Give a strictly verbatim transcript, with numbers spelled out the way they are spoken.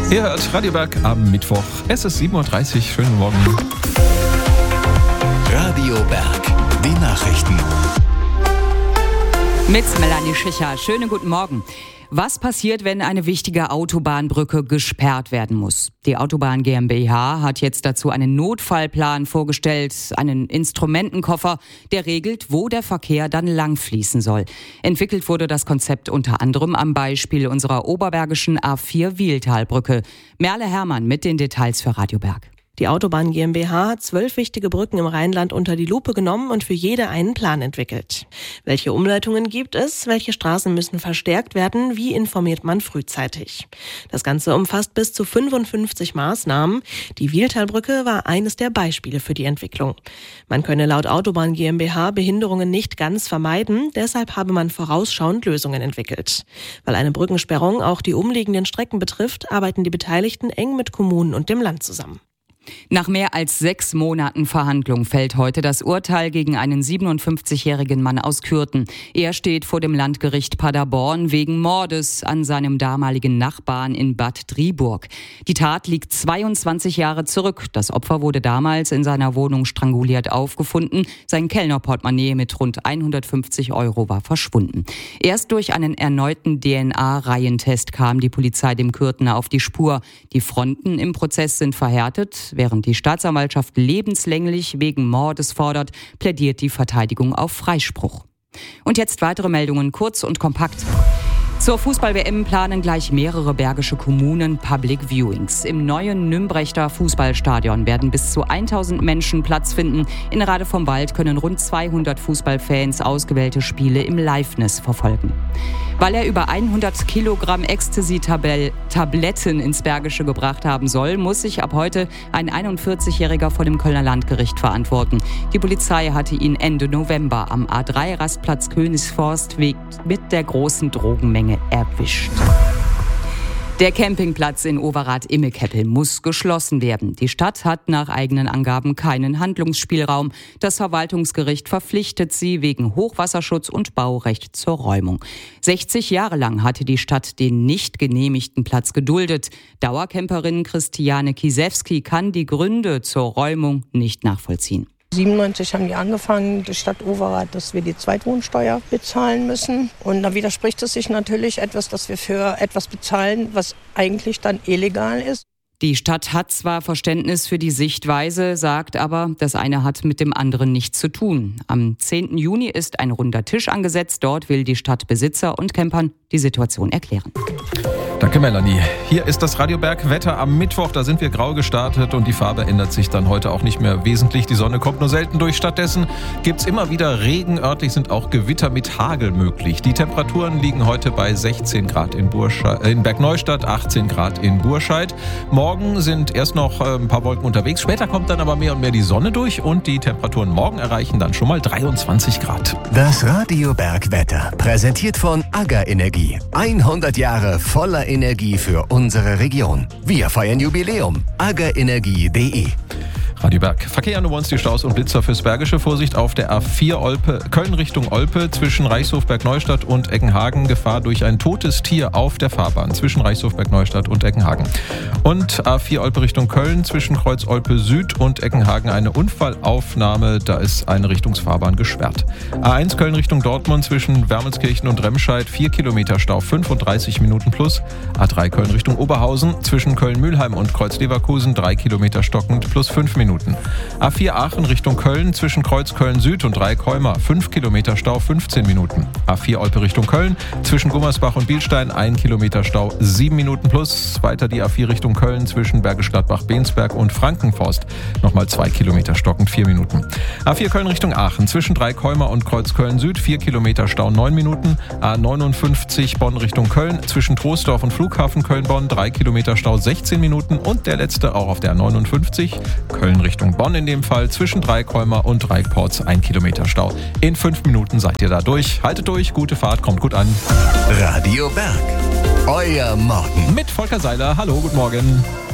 Ihr hört Radio Berg am Mittwoch. Es ist sieben Uhr dreißig. Schönen Morgen. Radio Berg, die Nachrichten. Mit Melanie Schicher. Schönen guten Morgen. Was passiert, wenn eine wichtige Autobahnbrücke gesperrt werden muss? Die Autobahn GmbH hat jetzt dazu einen Notfallplan vorgestellt, einen Instrumentenkoffer, der regelt, wo der Verkehr dann langfließen soll. Entwickelt wurde das Konzept unter anderem am Beispiel unserer oberbergischen A vier Wiehltalbrücke. Merle Herrmann mit den Details für Radio Berg. Die Autobahn GmbH hat zwölf wichtige Brücken im Rheinland unter die Lupe genommen und für jede einen Plan entwickelt. Welche Umleitungen gibt es? Welche Straßen müssen verstärkt werden? Wie informiert man frühzeitig? Das Ganze umfasst bis zu fünfundfünfzig Maßnahmen. Die Wiehltalbrücke war eines der Beispiele für die Entwicklung. Man könne laut Autobahn GmbH Behinderungen nicht ganz vermeiden, deshalb habe man vorausschauend Lösungen entwickelt. Weil eine Brückensperrung auch die umliegenden Strecken betrifft, arbeiten die Beteiligten eng mit Kommunen und dem Land zusammen. Nach mehr als sechs Monaten Verhandlung fällt heute das Urteil gegen einen siebenundfünfzigjährigen Mann aus Kürten. Er steht vor dem Landgericht Paderborn wegen Mordes an seinem damaligen Nachbarn in Bad Driburg. Die Tat liegt zweiundzwanzig Jahre zurück. Das Opfer wurde damals in seiner Wohnung stranguliert aufgefunden. Sein Kellnerportemonnaie mit rund hundertfünfzig Euro war verschwunden. Erst durch einen erneuten D N A-Reihentest kam die Polizei dem Kürtener auf die Spur. Die Fronten im Prozess sind verhärtet. Während die Staatsanwaltschaft lebenslänglich wegen Mordes fordert, plädiert die Verteidigung auf Freispruch. Und jetzt weitere Meldungen, kurz und kompakt. Zur Fußball-W M planen gleich mehrere bergische Kommunen Public Viewings. Im neuen Nümbrechter Fußballstadion werden bis zu tausend Menschen Platz finden. In Rade vom Wald können rund zweihundert Fußballfans ausgewählte Spiele im Liveness verfolgen. Weil er über hundert Kilogramm Ecstasy-Tabletten ins Bergische gebracht haben soll, muss sich ab heute ein einundvierzigjähriger vor dem Kölner Landgericht verantworten. Die Polizei hatte ihn Ende November am A drei Rastplatz Königsforstweg mit der großen Drogenmenge erwischt. Der Campingplatz in Overath-Immekeppel muss geschlossen werden. Die Stadt hat nach eigenen Angaben keinen Handlungsspielraum. Das Verwaltungsgericht verpflichtet sie wegen Hochwasserschutz und Baurecht zur Räumung. sechzig Jahre lang hatte die Stadt den nicht genehmigten Platz geduldet. Dauercamperin Christiane Kisewski kann die Gründe zur Räumung nicht nachvollziehen. siebenundneunzig haben die angefangen, die Stadt Overath, dass wir die Zweitwohnsteuer bezahlen müssen. Und da widerspricht es sich natürlich etwas, dass wir für etwas bezahlen, was eigentlich dann illegal ist. Die Stadt hat zwar Verständnis für die Sichtweise, sagt aber, das eine hat mit dem anderen nichts zu tun. Am zehnten Juni ist ein runder Tisch angesetzt. Dort will die Stadt Besitzer und Campern die Situation erklären. Danke, Melanie. Hier ist das Radio Berg Wetter am Mittwoch. Da sind wir grau gestartet und die Farbe ändert sich dann heute auch nicht mehr wesentlich. Die Sonne kommt nur selten durch. Stattdessen gibt's immer wieder Regen. Örtlich sind auch Gewitter mit Hagel möglich. Die Temperaturen liegen heute bei sechzehn Grad in, Burscheid, in Bergneustadt, achtzehn Grad in Burscheid. Morgen sind erst noch ein paar Wolken unterwegs. Später kommt dann aber mehr und mehr die Sonne durch und die Temperaturen morgen erreichen dann schon mal dreiundzwanzig Grad. Das Radio Berg Wetter, präsentiert von AGA Energie. hundert Jahre voller Energie für unsere Region. Wir feiern Jubiläum. aga energie punkt de. Radio Berg. Verkehr Nummer eins, die Staus und Blitzer fürs Bergische. Vorsicht auf der A vier Olpe, Köln Richtung Olpe zwischen Reichshof Bergneustadt und Eckenhagen. Gefahr durch ein totes Tier auf der Fahrbahn zwischen Reichshof Bergneustadt und Eckenhagen. Und A vier Olpe Richtung Köln zwischen Kreuz Olpe Süd und Eckenhagen eine Unfallaufnahme. Da ist eine Richtungsfahrbahn gesperrt. A eins Köln Richtung Dortmund zwischen Wermelskirchen und Remscheid vier Kilometer Stau, fünfunddreißig Minuten plus. A drei Köln Richtung Oberhausen zwischen Köln-Mühlheim und Kreuz Leverkusen drei Kilometer stockend plus fünf Minuten. A vier Aachen Richtung Köln zwischen Kreuz Köln Süd und Dreikäumer fünf Kilometer Stau, fünfzehn Minuten. A vier Olpe Richtung Köln zwischen Gummersbach und Bielstein ein Kilometer Stau, sieben Minuten plus. Weiter die A vier Richtung Köln zwischen Bergisch Gladbach-Bensberg und Frankenforst nochmal zwei Kilometer stockend, vier Minuten. A vier Köln Richtung Aachen zwischen Dreikäumer und Kreuz Köln Süd vier Kilometer Stau, neun Minuten. A neunundfünfzig Bonn Richtung Köln zwischen Troisdorf und Flughafen Köln-Bonn drei Kilometer Stau, sechzehn Minuten. Und der letzte auch auf der A neunundfünfzig Köln Richtung Bonn in dem Fall zwischen Dreikäumer und Dreieckports ein Kilometer Stau. In fünf Minuten seid ihr da durch. Haltet durch, gute Fahrt, kommt gut an. Radio Berg, euer Morgen. Mit Volker Seiler. Hallo, guten Morgen.